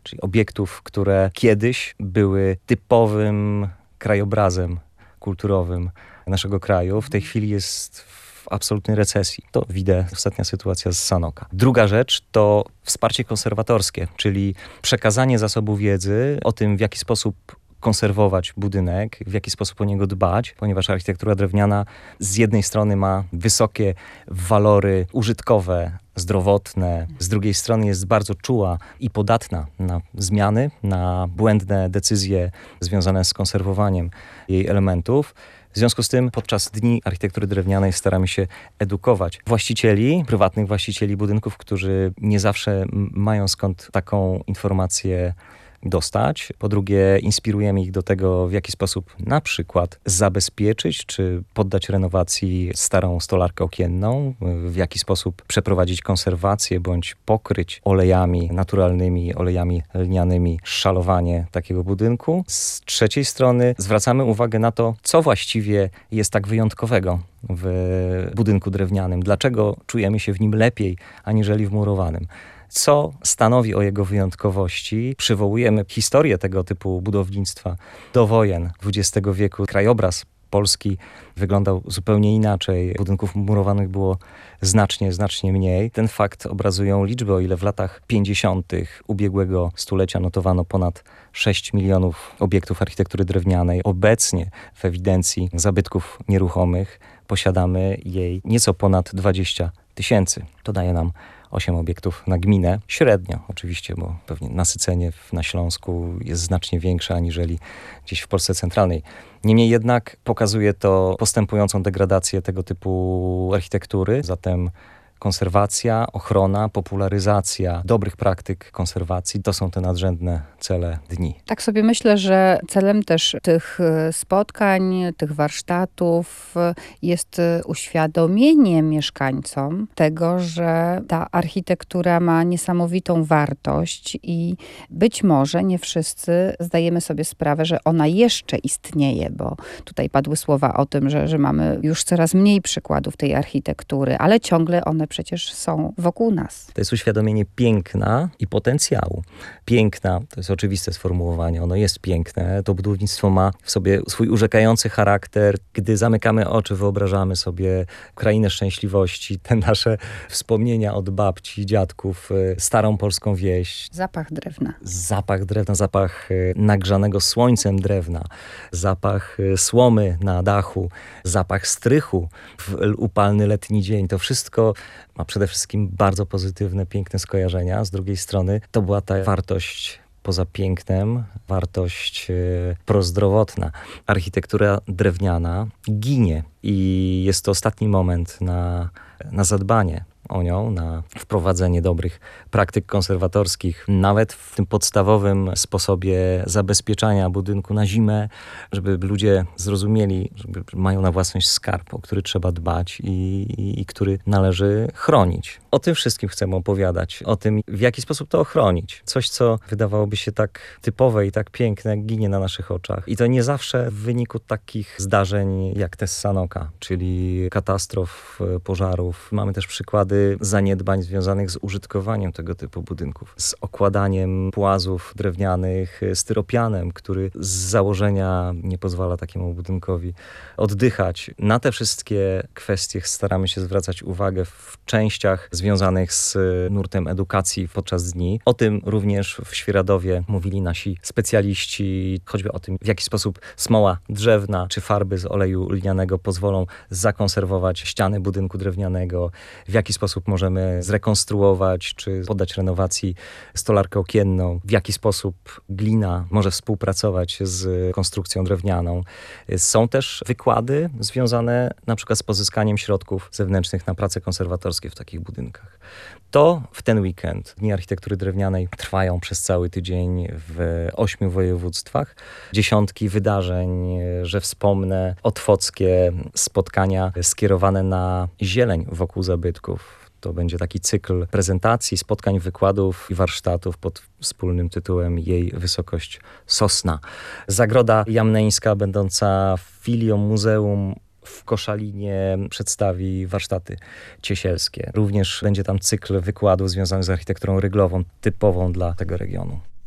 czyli obiektów, które kiedyś były typowym krajobrazem kulturowym naszego kraju. W tej chwili jest w absolutnej recesji. To widać ostatnia sytuacja z Sanoka. Druga rzecz to wsparcie konserwatorskie, czyli przekazanie zasobu wiedzy o tym, w jaki sposób konserwować budynek, w jaki sposób o niego dbać, ponieważ architektura drewniana z jednej strony ma wysokie walory użytkowe, zdrowotne, z drugiej strony jest bardzo czuła i podatna na zmiany, na błędne decyzje związane z konserwowaniem jej elementów. W związku z tym podczas Dni Architektury Drewnianej staramy się edukować właścicieli, prywatnych właścicieli budynków, którzy nie zawsze mają skąd taką informację dostać. Po drugie, inspirujemy ich do tego, w jaki sposób na przykład zabezpieczyć czy poddać renowacji starą stolarkę okienną, w jaki sposób przeprowadzić konserwację bądź pokryć olejami naturalnymi, olejami lnianymi szalowanie takiego budynku. Z trzeciej strony zwracamy uwagę na to, co właściwie jest tak wyjątkowego w budynku drewnianym. Dlaczego czujemy się w nim lepiej, aniżeli w murowanym. Co stanowi o jego wyjątkowości. Przywołujemy historię tego typu budownictwa do wojen XX wieku. Krajobraz Polski wyglądał zupełnie inaczej. Budynków murowanych było znacznie mniej. Ten fakt obrazują liczby, o ile w latach 50. ubiegłego stulecia notowano ponad 6 milionów obiektów architektury drewnianej. Obecnie w ewidencji zabytków nieruchomych posiadamy jej nieco ponad 20 000. To daje nam 8 obiektów na gminę. Średnio oczywiście, bo pewnie nasycenie na Śląsku jest znacznie większe aniżeli gdzieś w Polsce centralnej. Niemniej jednak pokazuje to postępującą degradację tego typu architektury. Zatem konserwacja, ochrona, popularyzacja dobrych praktyk konserwacji to są te nadrzędne cele dni. Tak sobie myślę, że celem też tych spotkań, tych warsztatów jest uświadomienie mieszkańcom tego, że ta architektura ma niesamowitą wartość i być może nie wszyscy zdajemy sobie sprawę, że ona jeszcze istnieje, bo tutaj padły słowa o tym, że mamy już coraz mniej przykładów tej architektury, ale ciągle one przecież są wokół nas. To jest uświadomienie piękna i potencjału. Piękna, to jest oczywiste sformułowanie, ono jest piękne. To budownictwo ma w sobie swój urzekający charakter. Gdy zamykamy oczy, wyobrażamy sobie krainę szczęśliwości, te nasze wspomnienia od babci, dziadków, starą polską wieś. Zapach drewna. Zapach drewna, zapach nagrzanego słońcem drewna, zapach słomy na dachu, zapach strychu w upalny letni dzień. To wszystko ma przede wszystkim bardzo pozytywne, piękne skojarzenia. Z drugiej strony to była ta wartość poza pięknem, wartość prozdrowotna. Architektura drewniana ginie i jest to ostatni moment na zadbanie o nią, na wprowadzenie dobrych praktyk konserwatorskich, nawet w tym podstawowym sposobie zabezpieczania budynku na zimę, żeby ludzie zrozumieli, że mają na własność skarb, o który trzeba dbać i który należy chronić. O tym wszystkim chcemy opowiadać, o tym, w jaki sposób to ochronić. Coś, co wydawałoby się tak typowe i tak piękne, ginie na naszych oczach. I to nie zawsze w wyniku takich zdarzeń jak te z Sanoka, czyli katastrof, pożarów. Mamy też przykłady zaniedbań związanych z użytkowaniem tego typu budynków. Z okładaniem płazów drewnianych styropianem, który z założenia nie pozwala takiemu budynkowi oddychać. Na te wszystkie kwestie staramy się zwracać uwagę w częściach związanych z nurtem edukacji podczas dni. O tym również w Świeradowie mówili nasi specjaliści, choćby o tym, w jaki sposób smoła drzewna czy farby z oleju lnianego pozwolą zakonserwować ściany budynku drewnianego, w jaki sposób możemy zrekonstruować czy poddać renowacji stolarkę okienną, w jaki sposób glina może współpracować z konstrukcją drewnianą. Są też wykłady związane na przykład z pozyskaniem środków zewnętrznych na prace konserwatorskie w takich budynkach. To w ten weekend Dni Architektury Drewnianej trwają przez cały tydzień w 8 województwach. Dziesiątki wydarzeń, że wspomnę, otwockie spotkania skierowane na zieleń wokół zabytków. To będzie taki cykl prezentacji, spotkań, wykładów i warsztatów pod wspólnym tytułem Jej Wysokość Sosna. Zagroda Jamneńska, będąca filią muzeum w Koszalinie, przedstawi warsztaty ciesielskie. Również będzie tam cykl wykładów związanych z architekturą ryglową, typową dla tego regionu.